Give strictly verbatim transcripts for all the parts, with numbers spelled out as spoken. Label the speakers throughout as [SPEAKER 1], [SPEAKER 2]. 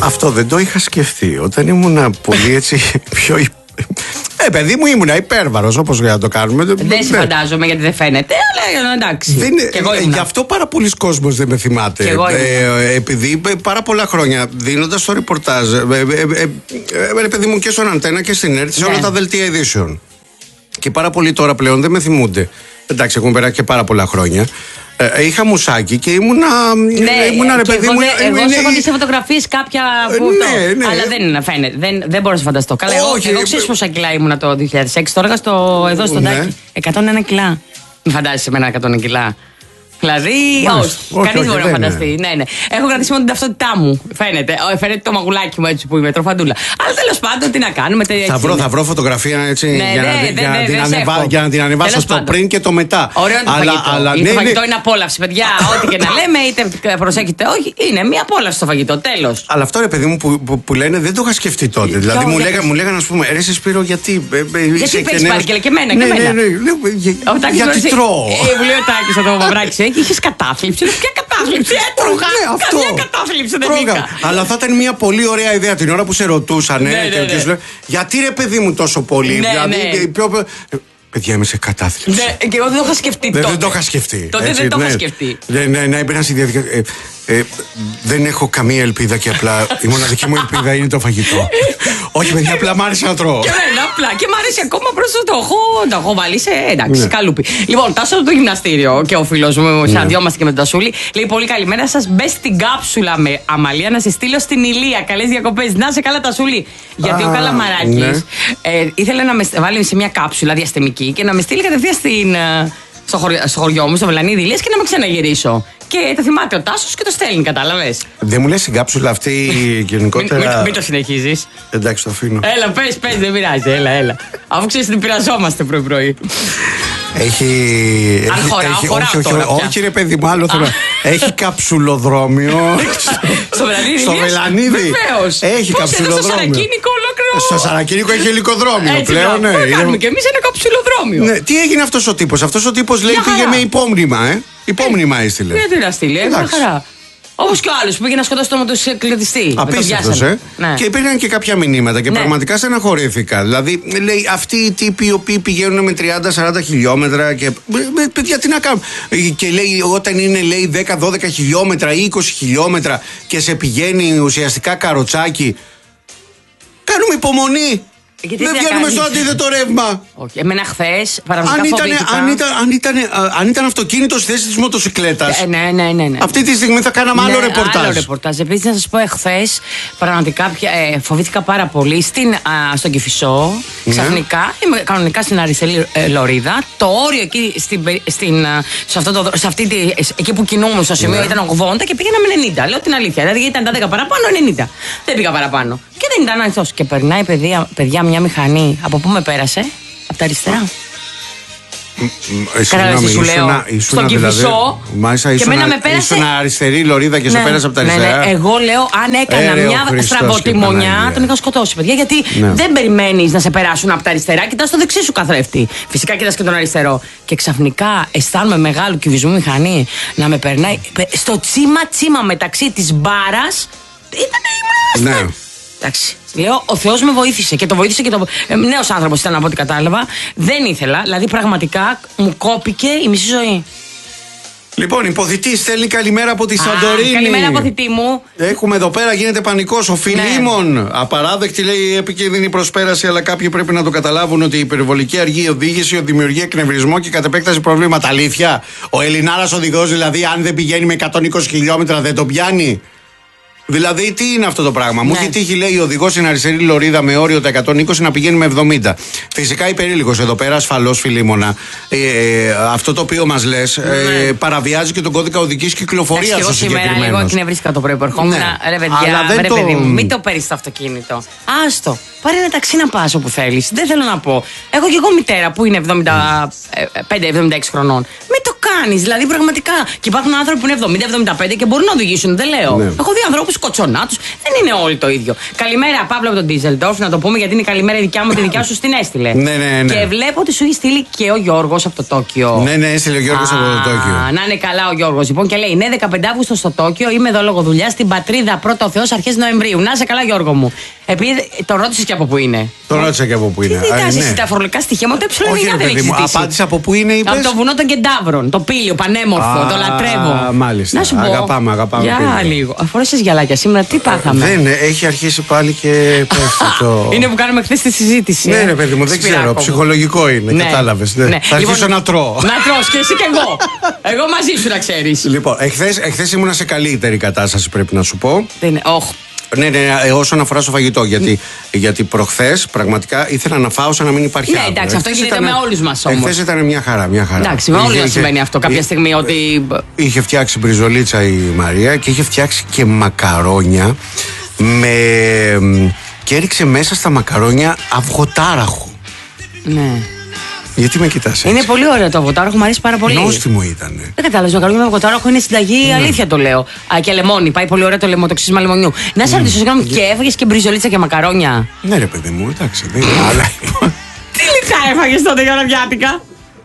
[SPEAKER 1] Αυτό δεν το είχα σκεφτεί. Όταν ήμουν πολύ έτσι πιο. Ε, παιδί μου, ήμουνα υπέρβαρος, όπως για να το κάνουμε.
[SPEAKER 2] Δεν σε φαντάζομαι γιατί δεν φαίνεται, αλλά εντάξει.
[SPEAKER 1] Δεν, ε, γι' αυτό πάρα πολλοί κόσμος δεν με θυμάται. Ε, επειδή πάρα πολλά χρόνια δίνοντας το ρεπορτάζ, ε, ε, ε, ε, ε, παιδί μου, και στον Αντένα και στην ΕΡΤ, σε όλα τα δελτία ειδήσεων. Και πάρα πολλοί τώρα πλέον δεν με θυμούνται. Εντάξει, έχουν περάσει και πάρα πολλά χρόνια. Ε, είχα μουσάκι και ήμουνα.
[SPEAKER 2] Ναι,
[SPEAKER 1] ήμουνα ρε παιδί μου.
[SPEAKER 2] Εγώ σου έχω δει σε φωτογραφίες κάποια που.
[SPEAKER 1] Ναι,
[SPEAKER 2] το,
[SPEAKER 1] ναι.
[SPEAKER 2] Αλλά δεν φαίνεται. Δεν, δεν μπορώ να σε φανταστώ. Καλά, εγώ,
[SPEAKER 1] Όχι,
[SPEAKER 2] εγώ ξέρεις πόσα κιλά ήμουνα το δύο χιλιάδες έξι. Τώρα στο, εδώ στον
[SPEAKER 1] ναι.
[SPEAKER 2] Τάκη. εκατόν ένα κιλά. Μην φαντάζεσαι εμένα εκατόν ένα κιλά. Δηλαδή, όχι. Κανείς μπορεί να φανταστεί. Ναι, ναι. Έχω κρατήσει μόνο την ταυτότητά μου. Φαίνεται. Φαίνεται το μαγουλάκι μου έτσι που είμαι, τροφαντούλα. Αλλά τέλος πάντων, τι να κάνουμε.
[SPEAKER 1] Θα βρω, θα βρω φωτογραφία έτσι ναι, για, ναι, να, ναι, για, ναι, να ναι, ανεβα, για να την ανεβάσω στο πριν και το μετά.
[SPEAKER 2] Ωραίο το
[SPEAKER 1] αλλά,
[SPEAKER 2] φαγητό.
[SPEAKER 1] Αλλά,
[SPEAKER 2] το
[SPEAKER 1] ναι,
[SPEAKER 2] φαγητό
[SPEAKER 1] ναι.
[SPEAKER 2] είναι απόλαυση, παιδιά. Ό,τι και να λέμε, είτε προσέχετε όχι, είναι μια απόλαυση το φαγητό. Τέλος.
[SPEAKER 1] Αλλά αυτό ρε παιδί μου που, που, που λένε δεν το είχα σκεφτεί τότε. Δηλαδή μου, λέγα, μου λέγανε, α πούμε, ρε Σπύρο, γιατί.
[SPEAKER 2] Γιατί παίρνει πάρκελ και εμένα.
[SPEAKER 1] Γιατί τρώω.
[SPEAKER 2] Μου λέει ο Τάκης εδώ Μαυράκης, είχε κατάθλιψη. Ποια κατάθλιψη, έτρωγα! Καμιά κατάθλιψη δεν είχα.
[SPEAKER 1] Αλλά θα ήταν μια πολύ ωραία ιδέα την ώρα που σε ρωτούσαν.
[SPEAKER 2] Ναι, ναι, ναι.
[SPEAKER 1] Και γιατί ρε παιδί μου τόσο πολύ.
[SPEAKER 2] Ναι,
[SPEAKER 1] δηλαδή,
[SPEAKER 2] ναι.
[SPEAKER 1] Πιο... Παιδιά, είμαι σε κατάθλιψη.
[SPEAKER 2] Ναι, και εγώ δεν το είχα σκεφτεί τότε.
[SPEAKER 1] Δεν το είχα σκεφτεί.
[SPEAKER 2] Τότε δεν το είχα σκεφτεί.
[SPEAKER 1] Ναι, έμπαινα στη διαδικασία. Ε, δεν έχω καμία ελπίδα και απλά η μοναδική μου ελπίδα είναι το φαγητό. Όχι, παιδιά, απλά μ' άρεσε να τρώω.
[SPEAKER 2] Και εμένα απλά. Και μ' αρέσει ακόμα προς το έχω. Το έχω βάλει σε εντάξει, ναι. Καλούπι. Λοιπόν, τάσω το γυμναστήριο και ο φίλος μου, ναι. Συναντιόμαστε και με τον Τασούλη. Λέει πολύ καλημέρα σας. Μπε στην κάψουλα με Αμαλία να σε στείλω στην Ηλία. Καλές διακοπές. Να σε καλά, Τασούλη. Γιατί Α, ο Καλαμαράκης ναι. ε, ήθελε να με βάλει σε μια κάψουλα διαστημική και να με στείλει κατευθείαν στην. Στο χωριό, στο χωριό μου, στο Βελανίδη Ηλίας και να με ξαναγυρίσω. Και το θυμάται ο Τάσος και το στέλνει, κατάλαβες. Δεν
[SPEAKER 1] μου λες η κάψουλα αυτή γενικότερα.
[SPEAKER 2] Μην, μην, μην το συνεχίζεις.
[SPEAKER 1] Εντάξει, το αφήνω.
[SPEAKER 2] Έλα, πες, πες, δεν πειράζει, έλα, έλα. Αφού ξέρεις ότι πειραζόμαστε πρωί-πρωί.
[SPEAKER 1] Έχει.
[SPEAKER 2] Αν
[SPEAKER 1] έχει,
[SPEAKER 2] χωράω,
[SPEAKER 1] έχει,
[SPEAKER 2] χωράω
[SPEAKER 1] όχι, όχι,
[SPEAKER 2] τώρα,
[SPEAKER 1] όχι, όχι, ρε παιδί μου, άλλο θέλω. Έχει καψουλοδρόμιο.
[SPEAKER 2] Στο Βελανίδη.
[SPEAKER 1] Στο Βελανίδη.
[SPEAKER 2] Βεβαίως.
[SPEAKER 1] Έχει καψουλοδρόμιο.
[SPEAKER 2] Στο Σαρακίνικο ολόκληρο.
[SPEAKER 1] Στο Σαρακίνικο έχει ελικοδρόμιο
[SPEAKER 2] έτσι,
[SPEAKER 1] πλέον. Ναι,
[SPEAKER 2] είναι... κάνουμε κι εμείς ένα καψουλοδρόμιο.
[SPEAKER 1] Ναι, τι έγινε αυτός ο τύπος. Αυτός ο τύπος λέει πήγε με υπόμνημα, ε. Υπόμνημα έστειλε.
[SPEAKER 2] Δεν την στείλει, μια χαρά. Όπως και ο άλλος που πήγε να σκοτώσει το μοτοσυκλετιστή.
[SPEAKER 1] Απίστευτος, ε. Ναι. Και υπήρχαν και κάποια μηνύματα και ναι. πραγματικά στεναχωρήθηκα. Δηλαδή, λέει, αυτοί οι τύποι οι οποίοι πηγαίνουν με τριάντα σαράντα χιλιόμετρα και. Παιδιά, τι να κάνουν. Και λέει, όταν είναι λέει δέκα δώδεκα χιλιόμετρα ή είκοσι χιλιόμετρα και σε πηγαίνει ουσιαστικά καροτσάκι. Κάνουμε υπομονή. Γιατί δεν βγαίνουμε στο αντίθετο ρεύμα.
[SPEAKER 2] Όχι, εμένα χθες παραδείγμα.
[SPEAKER 1] Αν, αν, ήταν, αν, ήταν, αν ήταν αυτοκίνητο στη θέση της μοτοσυκλέτας.
[SPEAKER 2] Ε, ναι, ναι, ναι, ναι.
[SPEAKER 1] Αυτή τη στιγμή θα κάναμε ναι, άλλο ρεπορτάζ.
[SPEAKER 2] Άλλο ρεπορτάζ. Επίσης, να σας πω, εχθές πραγματικά ε, φοβήθηκα πάρα πολύ στην, α, στον Κηφισό. Ναι. Ξαφνικά, είμαι κανονικά στην αριστερή ε, λωρίδα. Το όριο εκεί, στην, στην, σε αυτό το, σε αυτή τη, εκεί που κινούμουν στο σημείο ναι. ήταν ογδόντα και πήγαινα με ενενήντα. Λέω την αλήθεια. Δηλαδή ήταν τα δέκα παραπάνω, ενενήντα. Δεν πήγα παραπάνω. Και δεν ήταν ανοιχτός. Και περνάει παιδιά, παιδιά μια μηχανή. Από πού με πέρασε? Από τα αριστερά.
[SPEAKER 1] Συγγνώμη,
[SPEAKER 2] σου λέω. Στον Κηφισό.
[SPEAKER 1] Και εμένα με πέρασε. Ήσουν αριστερή λωρίδα και ναι, σε πέρασε από τα αριστερά.
[SPEAKER 2] Ναι, ναι. Εγώ λέω, αν έκανα ε, μια στραβοτημονιά, τον είχα σκοτώσει, παιδιά. Γιατί ναι. δεν περιμένεις να σε περάσουν από τα αριστερά. Κοιτάς το δεξί σου καθρέφτη. Φυσικά κοιτάς και τον αριστερό. Και ξαφνικά αισθάνομαι μεγάλου κυβισμού μηχανή να με περνάει στο τσίμα τσίμα μεταξύ της μπάρας. Ήτανε είμαστε. Ναι. Εντάξει. Λέω, ο Θεός με βοήθησε και το βοήθησε και το. Ε, νέος άνθρωπος ήταν από ό,τι κατάλαβα. Δεν ήθελα, δηλαδή πραγματικά μου κόπηκε η μισή ζωή.
[SPEAKER 1] Λοιπόν, υποθητής θέλει καλημέρα από τη Σαντορίνη.
[SPEAKER 2] Καλημέρα, υποθητή μου.
[SPEAKER 1] Έχουμε εδώ πέρα, γίνεται πανικός. Ο Φιλίμων. Ναι. Απαράδεκτη, λέει, επικίνδυνη προσπέραση, αλλά κάποιοι πρέπει να το καταλάβουν ότι η υπερβολική αργή οδήγηση δημιουργεί εκνευρισμό και κατ' επέκταση προβλήματα. Αλήθεια. Ο Ελληνάρας οδηγός, δηλαδή, αν δεν πηγαίνει με εκατόν είκοσι χιλιόμετρα, δεν το πιάνει. Δηλαδή, τι είναι αυτό το πράγμα. Ναι. Μου έχει τύχει, λέει, ο οδηγός στην αριστερή λωρίδα με όριο τα εκατόν είκοσι να πηγαίνει με εβδομήντα. Φυσικά υπερήλικος εδώ πέρα, ασφαλώς, Φιλίμωνα. Ε, ε, αυτό το οποίο μας λες ναι. ε, παραβιάζει και τον κώδικα οδικής κυκλοφορίας.
[SPEAKER 2] Εγώ σήμερα λίγο εκνευρίστηκα το πρωί που ερχόμουν. Ναι. Ρε παιδιά, ρε, το... παιδί μου, μην το παίρνεις το αυτοκίνητο. Άστο. Πάρε ένα ταξί να πας όπου θέλεις. Δεν θέλω να πω. Έχω και εγώ μητέρα που είναι εβδομήντα πέντε εβδομήντα έξι χρονών. Μην το κάνεις. Δηλαδή, πραγματικά. Και υπάρχουν άνθρωποι που είναι εβδομήντα εβδομήντα πέντε και μπορούν να οδηγήσουν. Δεν λέω. Ναι. Έχω δει ανθρώπους κοτσονάτου. Δεν είναι όλοι το ίδιο. Καλημέρα, Παύλο από τον Ντίζελντορφ, να το πούμε γιατί είναι η καλημέρα η δικιά μου, τη δικιά σου στην έστειλε.
[SPEAKER 1] Ναι, ναι, ναι.
[SPEAKER 2] Και βλέπω ότι σου έχει στείλει και ο Γιώργος από το Τόκιο.
[SPEAKER 1] Ναι, ναι, έστειλε ο Γιώργος από το Τόκιο.
[SPEAKER 2] Να είναι καλά ο Γιώργος. Λοιπόν, και λέει: Ναι, δεκαπέντε Αυγούστου στο Τόκιο, είμαι εδώ λόγω δουλειά στην πατρίδα πρώτα ο Θεός αρχές Νοεμβρίου. Να είσαι καλά, Γιώργο μου. Επειδή το ρώτησε και από πού είναι.
[SPEAKER 1] Το ρώτησα και από πού είναι.
[SPEAKER 2] Τι κοιτάζει εσύ τα φορολογικά στοιχεία μου, το ε δεν έχει.
[SPEAKER 1] Απάντησε από πού είναι, είπες.
[SPEAKER 2] Από το βουνό των Κεντάβρων. Το πήλιο, πανέμορφο, α, το λατρεύω.
[SPEAKER 1] Μάλιστα.
[SPEAKER 2] Να σου πω.
[SPEAKER 1] Αγαπάμε, αγαπάμε.
[SPEAKER 2] Για λίγο. Αφορέσες γυαλάκια σήμερα, τι πάθαμε.
[SPEAKER 1] Δεν, έχει αρχίσει πάλι και πέφτει το.
[SPEAKER 2] Είναι που κάνουμε χθες τη συζήτηση.
[SPEAKER 1] Ναι, ρε παιδί μου, δεν ξέρω. Ψυχολογικό είναι,
[SPEAKER 2] ναι.
[SPEAKER 1] Κατάλαβες. Ναι. Θα αρχίσω να τρώω.
[SPEAKER 2] Να τρως και εσύ και εγώ. Εγώ μαζί σου να ξέρεις.
[SPEAKER 1] Λοιπόν, εχθές ήμουνα σε καλύτερη κατάσταση, πρέπει να σου πω.
[SPEAKER 2] Δεν, oh.
[SPEAKER 1] Ναι, ναι, ναι, όσον αφορά στο φαγητό. Γιατί, γιατί προχθές πραγματικά ήθελα να φάω σαν να μην υπάρχει
[SPEAKER 2] ναι,
[SPEAKER 1] άλλο.
[SPEAKER 2] Ναι, εντάξει, αυτό γίνεται
[SPEAKER 1] ήταν,
[SPEAKER 2] με όλους μας όμως.
[SPEAKER 1] Εχθές ήταν μια χαρά, μια χαρά.
[SPEAKER 2] Εντάξει, με όλους μας συμβαίνει αυτό κάποια στιγμή. Ότι...
[SPEAKER 1] Είχε φτιάξει μπριζολίτσα η Μαρία και είχε φτιάξει και μακαρόνια με... και έριξε μέσα στα μακαρόνια αυγοτάραχο.
[SPEAKER 2] Ναι.
[SPEAKER 1] Γιατί με κοιτάς έτσι?
[SPEAKER 2] Είναι πολύ ωραίο το αυγοτάραχο, μου αρέσει πάρα πολύ.
[SPEAKER 1] Νόστιμο ήτανε.
[SPEAKER 2] Δεν κατάλαβα, το μακαρόνι με αυγοτάραχο είναι συνταγή, ναι. Αλήθεια το λέω. Α, και λεμόνι, πάει πολύ ωραίο το λεμοτοξίσμα λεμονιού. Να σε ρωτήσω, συγγνώμη, και έφαγες και μπριζολίτσα και μακαρόνια?
[SPEAKER 1] Ναι, ρε παιδί μου, εντάξει, δεν είναι άλλα.
[SPEAKER 2] Τι λιτά έφαγες τότε για Γιανναδιάτικα?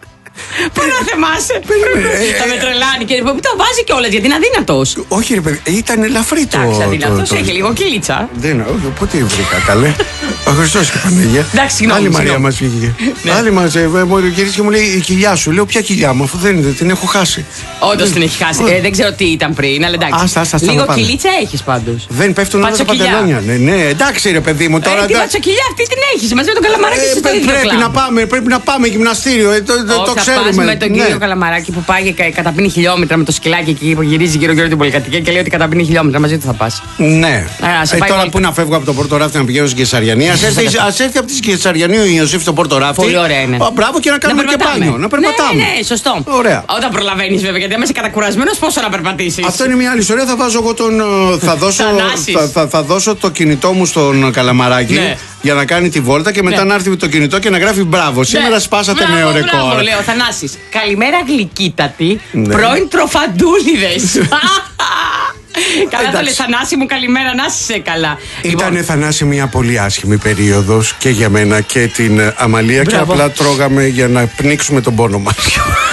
[SPEAKER 2] Πού να θυμάσαι. Θα με τρελάνει και το βάζει κιόλας γιατί είναι αδύνατος.
[SPEAKER 1] Όχι, ρε παιδί, ήταν ελαφρύ το.
[SPEAKER 2] Εντάξει, αδύνατος, έχει λίγο κυλίτσα.
[SPEAKER 1] Δεν, πότε βρήκα, καλέ. Ο Χριστός και Παναγία.
[SPEAKER 2] Εντάξει, συγγνώμη.
[SPEAKER 1] Άλλη Μαρία μας βγήκε. Άλλη μας γυρίζει και μου λέει η κοιλιά σου. Λέω ποια κοιλιά μου, αφού δεν είναι, την έχω χάσει.
[SPEAKER 2] Όντως την έχει χάσει. Δεν ξέρω τι ήταν πριν, αλλά εντάξει. Λίγο κυλίτσα έχεις πάντως.
[SPEAKER 1] Δεν πέφτουν όλα τα παντελόνια. Ναι, εντάξει, ρε παιδί μου τώρα.
[SPEAKER 2] Τι πατσοκυλιά αυτή την έχεις μαζί με τον Καλαμαράκι στο ίδιο.
[SPEAKER 1] Πρέπει να πάμε γυμναστήριο. Το ξέρουμε.
[SPEAKER 2] Με τον κύριο Καλαμαράκι που πάει και καταπίνει χιλιόμετρα με το σκυλάκι εκεί που γυρίζει γύρω-γύρω την πολυκατοικία και λέει ότι καταπίνει χιλιόμετρα. Μαζί του θα πας.
[SPEAKER 1] Ναι. Ε, τώρα που να φεύγω από το Πόρτο Ράφτη να πηγαίνω στην Κεσαριανή. Α έρθει από τη Κεσαριανή ο Ιωσήφ στο Πόρτο Ράφτη.
[SPEAKER 2] Πολύ ωραία είναι.
[SPEAKER 1] Μπράβο και να κάνουμε και μπάνιο. Να περπατάμε.
[SPEAKER 2] Ναι, ναι, σωστό.
[SPEAKER 1] Ωραία.
[SPEAKER 2] Όταν προλαβαίνει βέβαια, γιατί αν είσαι κατακουρασμένο, πόσο να περπατήσει.
[SPEAKER 1] Αυτό είναι μια άλλη ιστορία. Θα βάζω εγώ τον. Θα δώσω, θα, θα, θα δώσω το κινητό μου στον Καλαμαράκι. Ναι. Για να κάνει τη βόλτα και μετά ναι. να έρθει με το κινητό και να γράφει μπράβο. Σήμερα ναι. σπάσατε μπράβο, νέο ρεκόρ.
[SPEAKER 2] Μπράβο, λέω Θανάσης. Καλημέρα γλυκύτατη. Ναι. Πρώην τροφαντούλιδες. Καλά το λες Θανάση μου, καλημέρα, να είσαι καλά.
[SPEAKER 1] Ήτανε λοιπόν. Θανάση μια πολύ άσχημη περίοδος και για μένα και την Αμαλία. Μπράβο. Και απλά τρώγαμε για να πνίξουμε τον πόνο μας.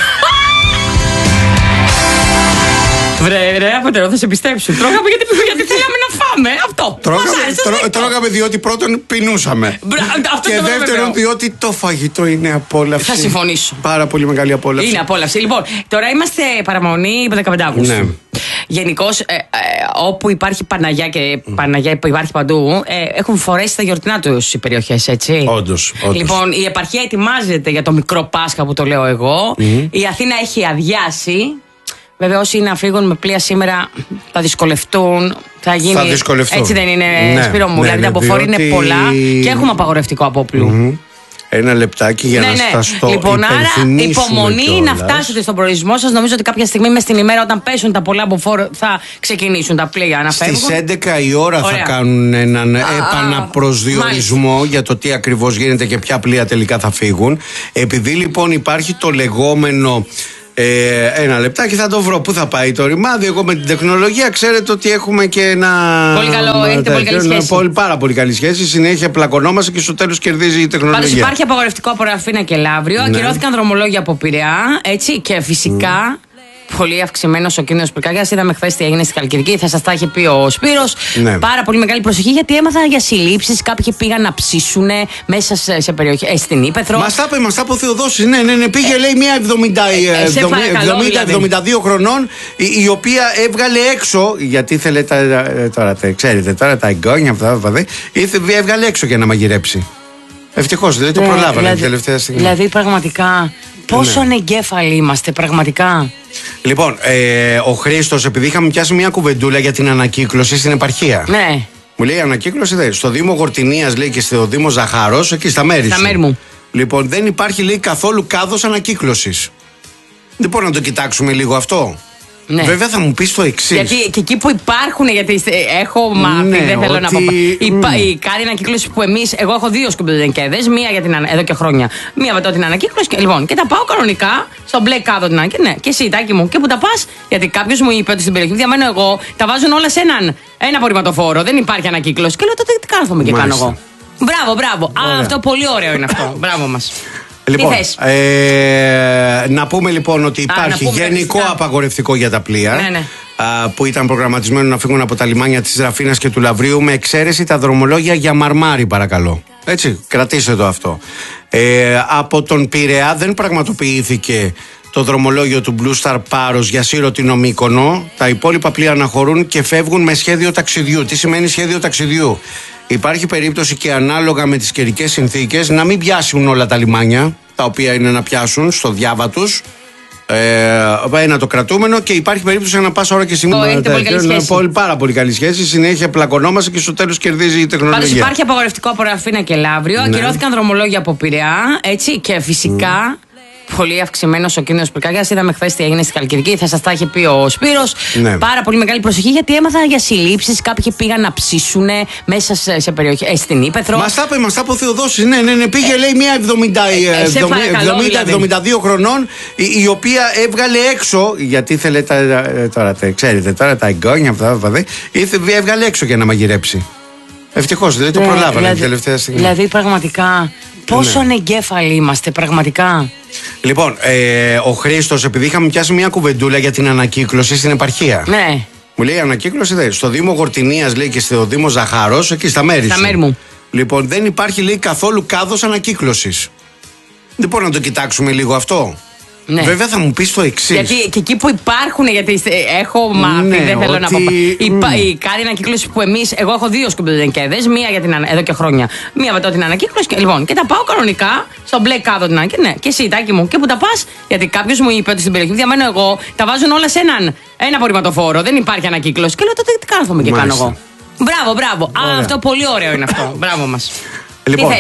[SPEAKER 2] Βρε, ρε, αποτελώ, θα σε πιστέψουν. Τρώγαμε γιατί, γιατί θέλαμε να φάμε. Αυτό.
[SPEAKER 1] Τρώγαμε, τρώ, τρώγαμε διότι πρώτον πεινούσαμε.
[SPEAKER 2] Μπρα, αυτό
[SPEAKER 1] και δεύτερον διότι το φαγητό είναι απόλαυση.
[SPEAKER 2] Θα συμφωνήσω.
[SPEAKER 1] Πάρα πολύ μεγάλη απόλαυση.
[SPEAKER 2] Είναι απόλαυση. Λοιπόν, τώρα είμαστε παραμονή δεκαπέντε Αυγούστου. Ναι. Γενικώς, ε, ε, όπου υπάρχει Παναγιά και mm. Παναγιά υπάρχει παντού, ε, έχουν φορέσει τα γιορτινά τους οι περιοχές, έτσι.
[SPEAKER 1] Όντως, όντως.
[SPEAKER 2] Λοιπόν, η επαρχία ετοιμάζεται για το μικρό Πάσχα που το λέω εγώ. Mm. Η Αθήνα έχει αδειάσει. Βέβαια, όσοι είναι να φύγουν με πλοία σήμερα θα δυσκολευτούν. Θα γίνει.
[SPEAKER 1] Θα δυσκολευτούν.
[SPEAKER 2] Έτσι δεν είναι, ναι, Σπύρο μου.
[SPEAKER 1] Ναι,
[SPEAKER 2] δηλαδή,
[SPEAKER 1] ναι,
[SPEAKER 2] τα αποφόρη διότι... είναι πολλά και έχουμε απαγορευτικό απόπλου. Mm-hmm.
[SPEAKER 1] Ένα λεπτάκι για
[SPEAKER 2] ναι,
[SPEAKER 1] να
[SPEAKER 2] ναι.
[SPEAKER 1] σταστώ.
[SPEAKER 2] Λοιπόν, άρα υπομονή κιόλας. Να φτάσετε στον προορισμό σας. Νομίζω ότι κάποια στιγμή μες στην ημέρα, όταν πέσουν τα πολλά μποφόρ, θα ξεκινήσουν τα πλοία να φεύγουν.
[SPEAKER 1] Στις έντεκα η ώρα ωραία. Θα κάνουν έναν α, επαναπροσδιορισμό μάλιστα. Για το τι ακριβώς γίνεται και ποια πλοία τελικά θα φύγουν. Επειδή λοιπόν υπάρχει το λεγόμενο. Ε, ένα λεπτάκι θα το βρω. Πού θα πάει το ρημάδι? Εγώ με την τεχνολογία ξέρετε ότι έχουμε και ένα.
[SPEAKER 2] Πολύ καλό, έχετε πολύ καλή σχέση.
[SPEAKER 1] Πολύ, πάρα πολύ καλή σχέση. Συνέχεια πλακωνόμαστε και στο τέλος κερδίζει η τεχνολογία.
[SPEAKER 2] Πάντως υπάρχει απαγορευτικό από Ραφίνα και Λαύριο. Ναι. Ακυρώθηκαν δρομολόγια από Πειραιά. Έτσι και φυσικά. Mm. Πολύ αυξημένο ο κίνδυνος πυρκαγιάς. Είδαμε χθες τι έγινε στη Χαλκιδική. Θα σας τα είχε πει ο Σπύρος. Ναι. Πάρα πολύ μεγάλη προσοχή γιατί έμαθα για συλλήψεις. Κάποιοι πήγαν να ψήσουν μέσα σε, σε περιοχές. Ε, στην Ήπεθρο.
[SPEAKER 1] Μας τα είπε, μας τα είπε ο Θεοδόσης. Ναι, ναι, ναι. Πήγε, ε, λέει, μια εβδομήντα εβδομήντα δύο χρονών η, η οποία έβγαλε έξω. Γιατί ήθελε τα. Τώρα, ξέρετε, τώρα τα εγγόνια αυτά. Έβγαλε έξω για να μαγειρέψει. Ευτυχώς, δηλαδή το προλάβανε δηλαδή, την τελευταία στιγμή.
[SPEAKER 2] Δηλαδή, πραγματικά. Πόσο ναι. ανεγκέφαλοι είμαστε, πραγματικά.
[SPEAKER 1] Λοιπόν, ε, ο Χρήστος, επειδή είχαμε πιάσει μια κουβεντούλα για την ανακύκλωση στην επαρχία.
[SPEAKER 2] Ναι.
[SPEAKER 1] Μου λέει ανακύκλωση, δε, στο Δήμο Γορτινίας, λέει, και στο Δήμο Ζαχαρός, εκεί στα μέρη
[SPEAKER 2] στα
[SPEAKER 1] σου.
[SPEAKER 2] μέρη μου.
[SPEAKER 1] Λοιπόν, δεν υπάρχει, λέει, καθόλου κάδος ανακύκλωσης. Δεν μπορούμε να το κοιτάξουμε λίγο αυτό?
[SPEAKER 2] Ναι.
[SPEAKER 1] Βέβαια θα μου πεις το εξής.
[SPEAKER 2] Γιατί και εκεί που υπάρχουν, γιατί έχω μάθει, ναι, δεν θέλω ότι... να πω. Η, mm. η κάνει ανακύκλωση που εμείς, εγώ έχω δύο σκουπιδενκέδες, μία για την, εδώ και χρόνια. Μία μετά την ανακύκλωση. Και, λοιπόν, και τα πάω κανονικά στο μπλε κάδο την ανακύκλωση. Ναι, και εσύ, Τάκη μου, και που τα πας, γιατί κάποιος μου είπε ότι στην περιοχή που διαμένω εγώ, τα βάζουν όλα σε έναν ένα απορριμματοφόρο. Δεν υπάρχει ανακύκλωση. Και λέω τότε τι κάνω και κάνω εγώ. Μπράβο, μπράβο. Α, αυτό πολύ ωραίο είναι αυτό. Μπράβο μας.
[SPEAKER 1] Λοιπόν, ε, να πούμε λοιπόν ότι υπάρχει Α, γενικό απαγορευτικό για τα πλοία, ναι, ναι. Α, που ήταν προγραμματισμένο να φύγουν από τα λιμάνια της Ραφίνας και του Λαβρίου, με εξαίρεση τα δρομολόγια για Μαρμάρι, παρακαλώ. Έτσι, κρατήστε το αυτό. Ε, από τον Πειραιά δεν πραγματοποιήθηκε το δρομολόγιο του Blue Star Πάρος για Σύρο την Μύκονο. Τα υπόλοιπα πλοία αναχωρούν και φεύγουν με σχέδιο ταξιδιού. Τι σημαίνει σχέδιο ταξιδιού? Υπάρχει περίπτωση και ανάλογα με τις καιρικές συνθήκες να μην πιάσουν όλα τα λιμάνια, τα οποία είναι να πιάσουν στο διάβα τους, ε, ένα το κρατούμενο, και υπάρχει περίπτωση να πας ώρα και στιγμή.
[SPEAKER 2] Έχετε πολύ καλή σχέση.
[SPEAKER 1] Πολύ, πάρα πολύ καλή σχέση. Συνέχεια πλακωνόμαστε και στο τέλος κερδίζει η τεχνολογία.
[SPEAKER 2] Πάντως υπάρχει απαγορευτικό από Ραφίνα και Λαύριο. Ναι. Ακυρώθηκαν δρομολόγια από Πειραιά. Έτσι, και φυσικά. Mm. Πολύ αυξημένο ο κίνδυνος πυρκαγιάς. Είδαμε χθες τι έγινε στη Χαλκιδική. Θα σας τα είχε πει ο Σπύρος. Ναι. Πάρα πολύ μεγάλη προσοχή, γιατί έμαθα για συλλήψεις. Κάποιοι πήγαν να ψήσουν μέσα σε, σε περιοχές, στην Ήπεθρο.
[SPEAKER 1] Μας τα είπε, μας τα είπε ο Θεοδόσης. Ναι, ναι, ναι. Πήγε, ε, λέει, μια εβδομήντα εβδομήντα δύο χρονών, η, η οποία έβγαλε έξω. Γιατί ήθελε τα. Τώρα, ξέρετε, τώρα τα εγγόνια αυτά. Έβγαλε έξω για να μαγειρέψει. Ευτυχώς, δηλαδή το προλάβανε δηλαδή, την τελευταία στιγμή.
[SPEAKER 2] Δηλαδή, πραγματικά. Πόσο ναι. ανεγκέφαλοι είμαστε, πραγματικά.
[SPEAKER 1] Λοιπόν, ε, ο Χρήστος, επειδή είχαμε πιάσει μια κουβεντούλα για την ανακύκλωση στην επαρχία.
[SPEAKER 2] Ναι.
[SPEAKER 1] Μου λέει ανακύκλωση, δε, στο Δήμο Γορτινίας, λέει, και στο Δήμο Ζαχάρος, εκεί στα μέρη
[SPEAKER 2] στα
[SPEAKER 1] σου.
[SPEAKER 2] μέρη μου.
[SPEAKER 1] Λοιπόν, δεν υπάρχει, λέει, καθόλου κάδος ανακύκλωσης. Δεν μπορούμε να το κοιτάξουμε λίγο αυτό? Ναι. Βέβαια θα μου πεις το εξής.
[SPEAKER 2] Γιατί και εκεί που υπάρχουν, γιατί έχω μάθει, ναι, δεν θέλω ότι... να πω. Η, mm. η κάνει ανακύκλωση που εμείς, εγώ έχω δύο σκουπιδενκέδες, μία για την, εδώ και χρόνια. Μία μετά την ανακύκλωση. Και, λοιπόν, και τα πάω κανονικά στο μπλε κάδο την ανακύκλωση. Ναι, και εσύ, Τάκη μου, και που τα πας, γιατί κάποιος μου είπε ότι στην περιοχή που διαμένω εγώ, τα βάζουν όλα σε έναν ένα απορριμματοφόρο. Δεν υπάρχει ανακύκλωση. Και λέω τότε τι κάνω και κάνω εγώ. Μπράβο, μπράβο. Α, αυτό πολύ ωραίο είναι αυτό. Μπράβο μας.
[SPEAKER 1] Λοιπόν,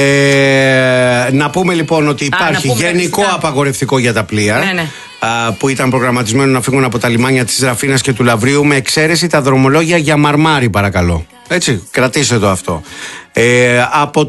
[SPEAKER 1] ε, να πούμε λοιπόν ότι υπάρχει Α, γενικό απαγορευτικό για τα πλοία, ναι, ναι. Α, που ήταν προγραμματισμένο να φύγουν από τα λιμάνια της Ραφίνας και του Λαβρίου, με εξαίρεση τα δρομολόγια για Μαρμάρι, παρακαλώ. Έτσι, κρατήστε το αυτό. Ε, από